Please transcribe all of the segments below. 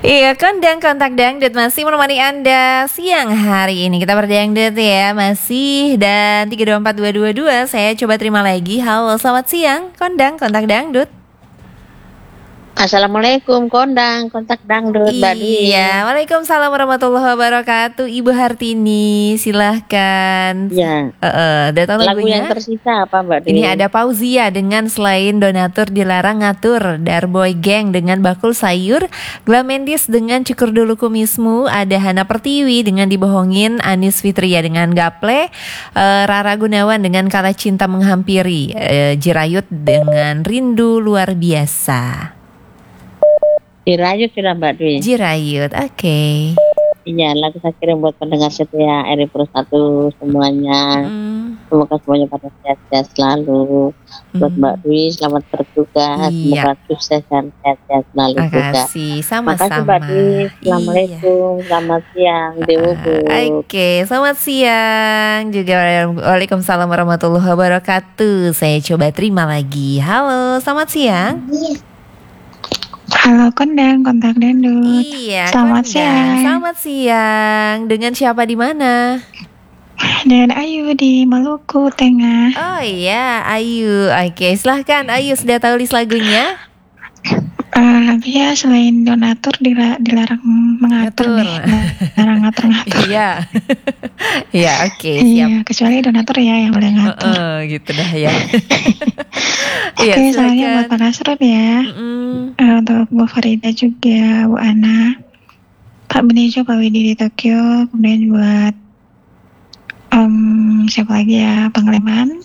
Iya, kondang kontak dangdut masih menemani Anda siang hari ini. Kita berdangdut ya, masih dan 324222. Saya coba terima lagi. Halo, selamat siang. Kondang kontak dangdut. Assalamualaikum, kondang, kontak dangdut, Mbak Dwi. Iya, waalaikumsalam warahmatullahi wabarakatuh. Ibu Hartini, silahkan. Ya, datang lagu lagunya. yang tersisa apa, Mbak Dwi? Ini ada Fauzia dengan Selain Donatur Dilarang Ngatur, Darboy Gang dengan Bakul Sayur, Glamendis dengan Cukur Dulu Kumismu, ada Hana Pertiwi dengan Dibohongin, Anis Fitria dengan Gaple, Rara Gunawan dengan Kala Cinta Menghampiri, Jirayut dengan Rindu Luar Biasa. Jirayut sudah, Mbak Dwi. Jirayut, oke. Iya, lagu saya kirim buat pendengar setia RI Pro 1 semuanya. Semoga semuanya pada sehat-sehat selalu. Buat Mbak Dwi, selamat bertugas. Iya. Semoga sukses dan sehat-sehat selalu juga. Makasih, sama-sama. Makasih, Mbak Dwi. Assalamualaikum, selamat siang di Ubud. Oke, selamat siang juga. Waalaikumsalam warahmatullahi wabarakatuh. Saya coba terima lagi. Halo, selamat siang. Halo kondang, kontak dangdut. Iya, Selamat Kondang. siang. Selamat siang. Dengan siapa di mana? Dengan Ayu di Maluku Tengah. Oh iya, Ayu. Oke, silahkan Ayu, sudah tahu list lagunya? Ya selain donatur dilarang mengatur Ngatur. nih. Dilarang ngatur-ngatur. Iya. Iya, oke, siap. Iya, kecuali donatur ya yang boleh ngatur. Gitu dah ya. Oke, soalnya buat Pak Nasrul ya. Untuk Bu Farida juga, Bu Ana, Pak Benijo, Pak Widi di Tokyo, kemudian buat siapa lagi ya, Pangleman.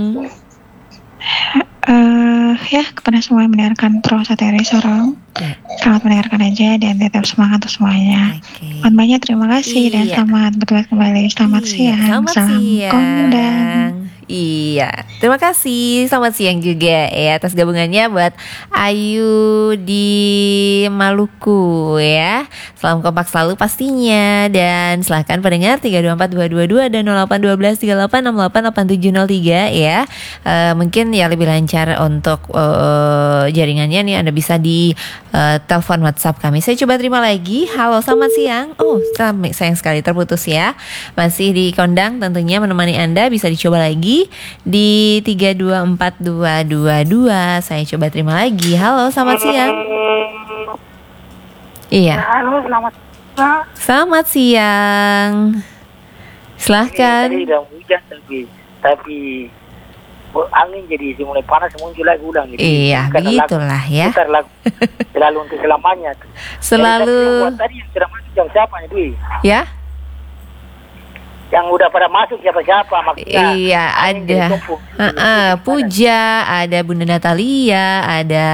Ya kepada semua yang mendengarkan Pro Sateri Sorong, selamat mendengarkan aja dan tetap semangat untuk semuanya. Banyak terima kasih dan selamat bertugas kembali. Selamat siang. Salam kondang. Iya, terima kasih. Selamat siang juga ya atas gabungannya buat Ayu di Maluku ya. Salam kompak selalu pastinya. Dan silahkan pendengar 324222 dan 081238688703 ya. Mungkin ya lebih lancar untuk jaringannya nih, Anda bisa di telepon WhatsApp kami. Saya coba terima lagi. Halo, selamat siang. Oh, sayang sekali terputus ya. Masih di kondang tentunya menemani Anda, bisa dicoba lagi di 324222. Saya coba terima lagi. Halo, selamat siang. Iya. Halo, selamat siang. Selamat siang. Silahkan. Tadi udah hujan tapi angin jadi mulai panas, muncul lagi ulang gitu. Iya, begitulah ya. Selalu untuk selamanya. Selalu. Tadi yang sudah masuk jam siapa nih, Dwi? Ya. Yang udah pada masuk siapa-siapa maksudnya. Iya, ada Puja, ada Bunda Natalia, ada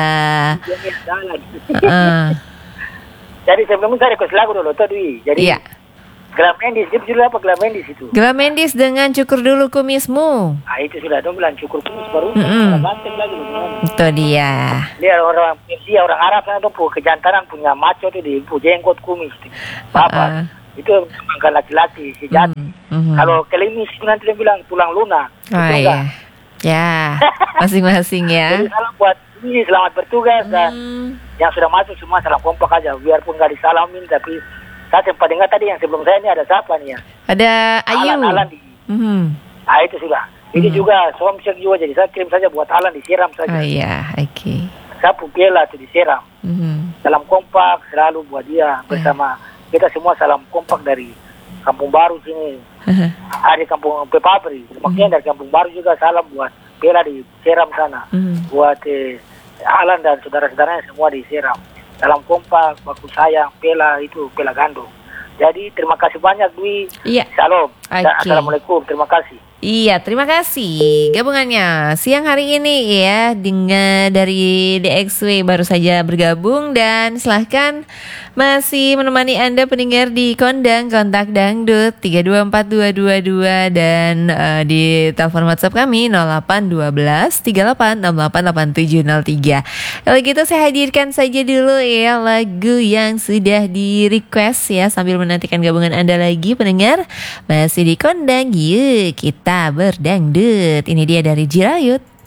Jadi sebelum saya request lagu dulu tuh, Dwi. Jadi iya. Glamendis, itu judul apa Glamendis itu? Glamendis dengan Cukur Dulu Kumismu. Itu sudah dong bilang cukur kumis baru ganteng lagi. Itu dia. Dia orang Persia, orang Arab kan tuh kejantanan punya maco tuh di jenggot kumis. Apa? Itu memang laki-laki sejati. Kalau kelimis itu nanti dia bilang tulang lunak. Oh iya. Ya, masing-masing ya. Jadi salam buat ini, selamat bertugas dan yang sudah masuk semua salam kompak aja. Biarpun gak disalamin, tapi saya sempat dengar tadi yang sebelum saya ini ada siapa nih ya? Ada Ayu. Alan di. Itu sudah. Ini juga somsek juga, jadi saya kirim saja buat Alan disiram saja. Oh iya, oke. Sapu Bella itu disiram. Salam kompak selalu buat dia bersama kita semua, salam kompak dari Kampung Baru sini. Ada Kampung Pepabri. Maksudnya dari Kampung Baru juga salam buat Bella di Seram sana. Buat Alan dan saudara-saudaranya semua di Seram. Salam kompak, baku sayang, Bella itu Bella Gandung. Jadi terima kasih banyak, Dwi. Iya. Shalom. Okay. Assalamualaikum. Terima kasih. Iya, terima kasih gabungannya siang hari ini ya dengan dari DXW baru saja bergabung dan silahkan masih menemani Anda pendengar di kondang kontak dangdut 324222 dan di telepon WhatsApp kami 0812 38688703. Kalau gitu saya hadirkan saja dulu ya lagu yang sudah di request ya sambil menantikan gabungan Anda lagi pendengar masih di kondang. Yuk kita berdangdut. Ini dia dari Jirayut.